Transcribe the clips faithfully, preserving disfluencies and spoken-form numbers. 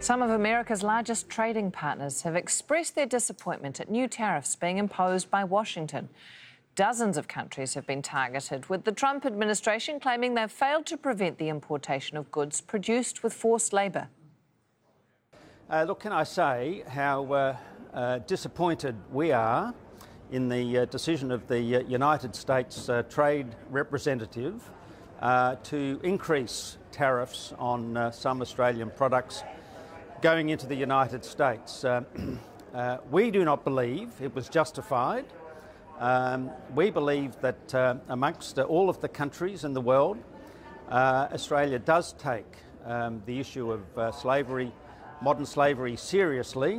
Some of America's largest trading partners have expressed their disappointment at new tariffs being imposed by Washington. Dozens of countries have been targeted, with the Trump administration claiming they've failed to prevent the importation of goods produced with forced labour. Uh, look, can I say how uh, uh, disappointed we are in the uh, decision of the uh, United States uh, Trade Representative uh, to increase tariffs on uh, some Australian products going into the United States. Uh, uh, we do not believe it was justified. Um, we believe that uh, amongst uh, all of the countries in the world, uh, Australia does take um, the issue of uh, slavery, modern slavery, seriously.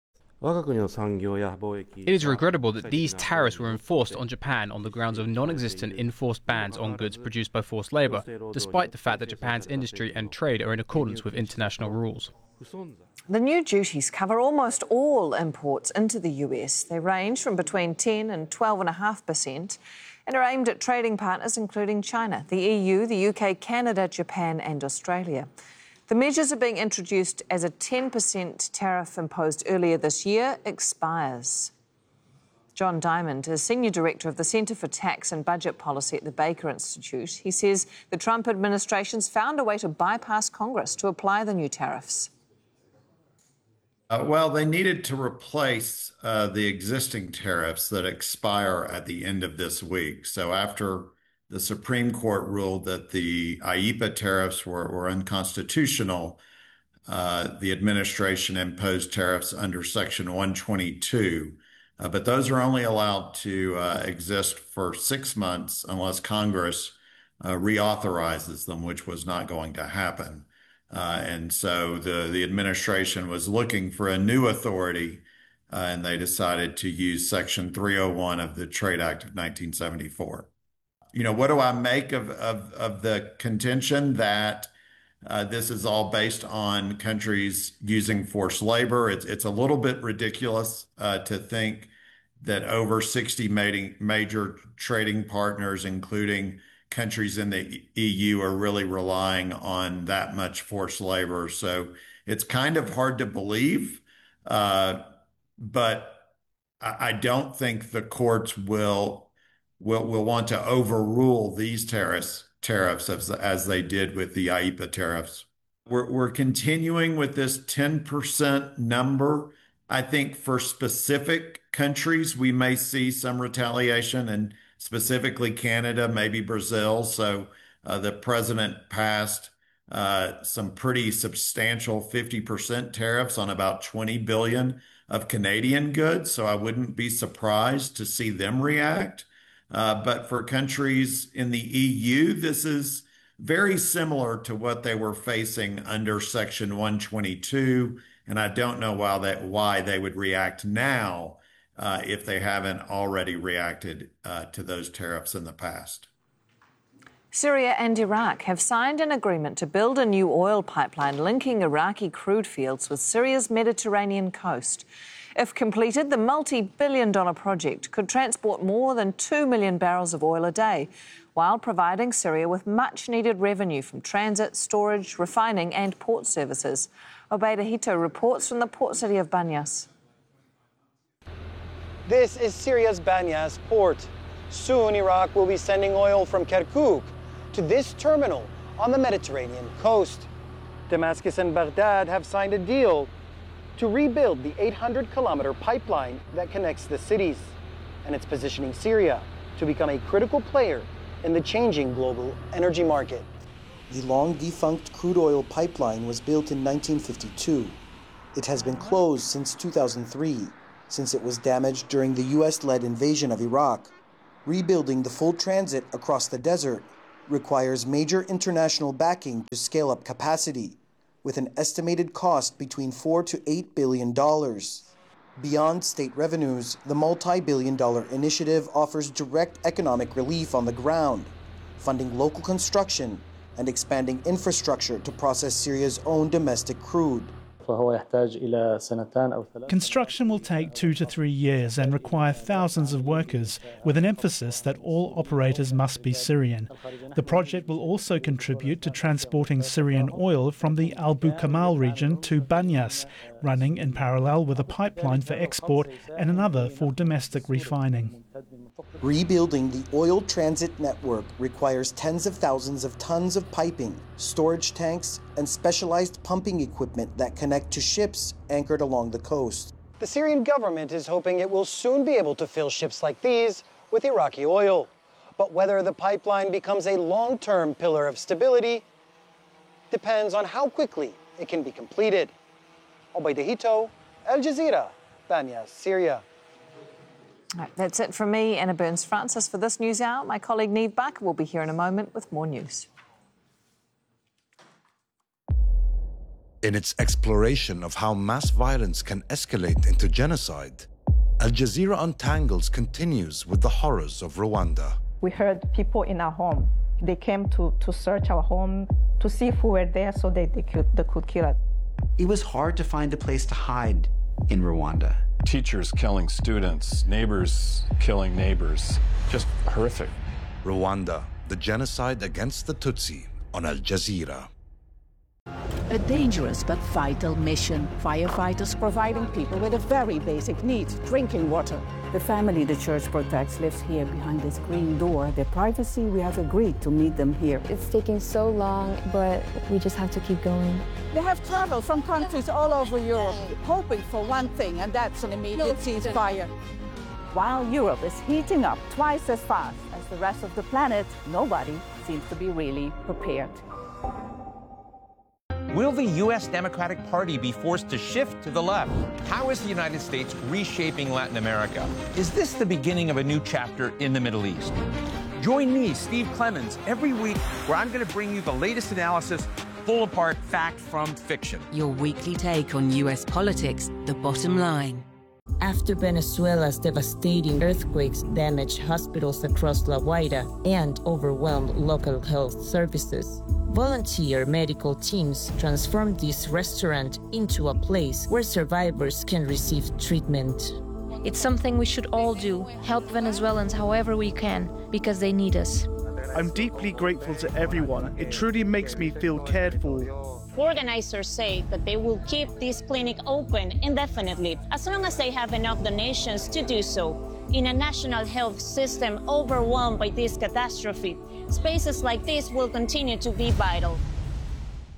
It is regrettable that these tariffs were enforced on Japan on the grounds of non-existent enforced bans on goods produced by forced labour, despite the fact that Japan's industry and trade are in accordance with international rules. The new duties cover almost all imports into the U S. They range from between ten and twelve point five percent and are aimed at trading partners including China, the E U, the U K, Canada, Japan and Australia. The measures are being introduced as a ten percent tariff imposed earlier this year expires. John Diamond is Senior Director of the Centre for Tax and Budget Policy at the Baker Institute. He says the Trump administration's found a way to bypass Congress to apply the new tariffs. Uh, well, they needed to replace uh, the existing tariffs that expire at the end of this week. So after the Supreme Court ruled that the I E P A tariffs were, were unconstitutional, uh, the administration imposed tariffs under Section one twenty-two. Uh, but those are only allowed to uh, exist for six months unless Congress uh, reauthorizes them, which was not going to happen. Uh, and so the, the administration was looking for a new authority, uh, and they decided to use Section three oh one of the Trade Act of nineteen seventy-four. You know, what do I make of, of, of the contention that uh, this is all based on countries using forced labor? It's, it's a little bit ridiculous uh, to think that over sixty major trading partners, including countries in the E U, are really relying on that much forced labor. So it's kind of hard to believe, uh, but I don't think the courts will will will want to overrule these tariffs tariffs as, as they did with the I E P A tariffs. We're we're continuing with this ten percent number. I think for specific countries, we may see some retaliation, and specifically Canada, maybe Brazil. So uh, the president passed uh, some pretty substantial fifty percent tariffs on about twenty billion of Canadian goods. So I wouldn't be surprised to see them react. Uh, but for countries in the E U, this is very similar to what they were facing under Section one twenty-two. And I don't know why, that, why they would react now uh, if they haven't already reacted uh, to those tariffs in the past. Syria and Iraq have signed an agreement to build a new oil pipeline linking Iraqi crude fields with Syria's Mediterranean coast. If completed, the multi-billion dollar project could transport more than two million barrels of oil a day, while providing Syria with much-needed revenue from transit, storage, refining and port services. Obeida Hito reports from the port city of Banyas. This is Syria's Banyas port. Soon, Iraq will be sending oil from Kirkuk to this terminal on the Mediterranean coast. Damascus and Baghdad have signed a deal to rebuild the eight hundred kilometer pipeline that connects the cities, and it's positioning Syria to become a critical player in the changing global energy market. The long-defunct crude oil pipeline was built in nineteen fifty-two. It has been closed since two thousand three, since it was damaged during the U S-led invasion of Iraq. Rebuilding the full transit across the desert requires major international backing to scale up capacity, with an estimated cost between four to eight billion dollars. Beyond state revenues, the multi-billion dollar initiative offers direct economic relief on the ground, funding local construction and expanding infrastructure to process Syria's own domestic crude. Construction will take two to three years and require thousands of workers, with an emphasis that all operators must be Syrian. The project will also contribute to transporting Syrian oil from the Al Bukamal region to Banyas, running in parallel with a pipeline for export and another for domestic refining. Rebuilding the oil transit network requires tens of thousands of tons of piping, storage tanks, and specialized pumping equipment that connect to ships anchored along the coast. The Syrian government is hoping it will soon be able to fill ships like these with Iraqi oil. But whether the pipeline becomes a long-term pillar of stability depends on how quickly it can be completed. Obaida Hito, Al Jazeera, Banyas, Syria. Right, that's it from me, Anna Burns-Francis, for this News Hour. My colleague Niamh Barker will be here in a moment with more news. In its exploration of how mass violence can escalate into genocide, Al Jazeera Untangles continues with the horrors of Rwanda. We heard people in our home. They came to, to search our home to see if we were there so they, they, could, they could kill us. It was hard to find a place to hide in Rwanda. Teachers killing students, neighbors killing neighbors. Just horrific. Rwanda, the genocide against the Tutsi on Al Jazeera. A dangerous but vital mission. Firefighters providing people with a very basic need, drinking water. The family the church protects lives here behind this green door. Their privacy, we have agreed to meet them here. It's taking so long, but we just have to keep going. They have traveled from countries all over Europe, hoping for one thing, and that's an immediate ceasefire. While Europe is heating up twice as fast as the rest of the planet, nobody seems to be really prepared. Will the U S Democratic Party be forced to shift to the left? How is the United States reshaping Latin America? Is this the beginning of a new chapter in the Middle East? Join me, Steve Clemons, every week where I'm going to bring you the latest analysis, pull apart fact from fiction. Your weekly take on U S politics, The Bottom Line. After Venezuela's devastating earthquakes damaged hospitals across La Guaira and overwhelmed local health services, volunteer medical teams transformed this restaurant into a place where survivors can receive treatment. It's something we should all do, help Venezuelans however we can, because they need us. I'm deeply grateful to everyone. It truly makes me feel cared for. Organizers say that they will keep this clinic open indefinitely, as long as they have enough donations to do so. In a national health system overwhelmed by this catastrophe, spaces like this will continue to be vital.